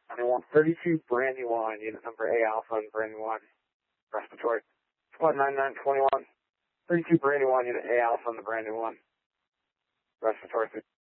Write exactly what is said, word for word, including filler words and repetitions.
twenty-one, thirty-two Brandywine, unit number A Alpha and Brandywine, respiratory. Squad nine nine twenty-one, thirty-two Brandywine, unit A Alpha and the Brandywine, respiratory.